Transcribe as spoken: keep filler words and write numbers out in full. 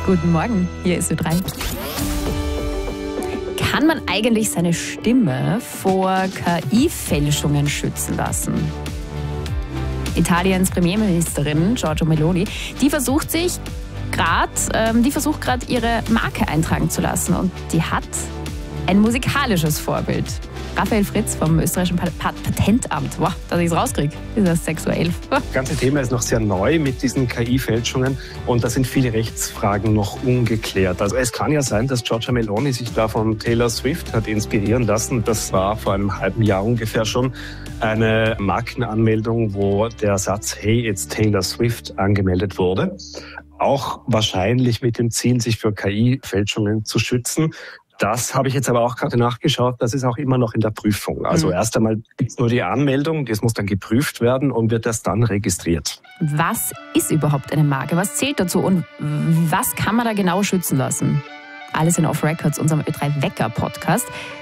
Guten Morgen, hier ist Ö drei. Kann man eigentlich seine Stimme vor K I-Fälschungen schützen lassen? Italiens Premierministerin Giorgia Meloni, die versucht sich gerade, ähm, die versucht gerade ihre Marke eintragen zu lassen und die hat ein musikalisches Vorbild. Raphael Fritz vom österreichischen Patentamt. Boah, dass ich es rauskriege, ist das sexuell. Das ganze Thema ist noch sehr neu mit diesen K I-Fälschungen und da sind viele Rechtsfragen noch ungeklärt. Also es kann ja sein, dass Giorgia Meloni sich da von Taylor Swift hat inspirieren lassen. Das war vor einem halben Jahr ungefähr schon eine Markenanmeldung, wo der Satz Hey, it's Taylor Swift angemeldet wurde. Auch wahrscheinlich mit dem Ziel, sich für K I-Fälschungen zu schützen. Das habe ich jetzt aber auch gerade nachgeschaut, das ist auch immer noch in der Prüfung. Also mhm. erst einmal gibt es nur die Anmeldung, das muss dann geprüft werden und wird erst dann registriert. Was ist überhaupt eine Marke? Was zählt dazu und was kann man da genau schützen lassen? Alles in Off Records, unserem Ö drei Wecker Podcast.